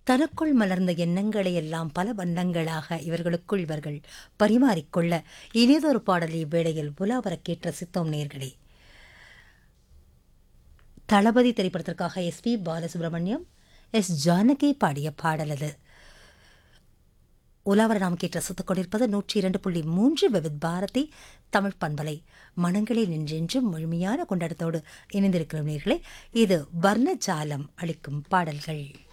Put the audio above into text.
தனக்குள் மலர்ந்த எண்ணங்களை எல்லாம் பல வண்ணங்களாக இவர்களுக்குள் இவர்கள் பரிமாறிக்கொள்ள இனியதொரு பாடல் இவ்வேளையில் உலாவரக் கேட்டு ரசித்தோம் நேர்களே. தளபதி திரைப்படத்திற்காக எஸ்.பி. பாலசுப்ரமணியம், எஸ். ஜானகி பாடிய பாடல் அது. உலாவர நாம் கேட்டு ரசித்துக் கொண்டிருப்பது 102.3 விவித் பாரதி தமிழ் பண்பலை. மனங்களில் நின்றென்றும் முழுமையான கொண்டாட்டத்தோடு இணைந்திருக்கிற நேர்களே, இது வர்ணஜாலம் அளிக்கும் பாடல்கள்.